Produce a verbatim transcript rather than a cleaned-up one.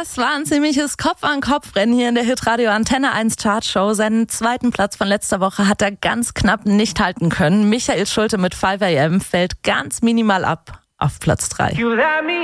Das war ein ziemliches Kopf-an-Kopf-Rennen hier in der Hitradio Antenne eins Chartshow. Seinen zweiten Platz von letzter Woche hat er ganz knapp nicht halten können. Michael Schulte mit five a m fällt ganz minimal ab auf Platz drei.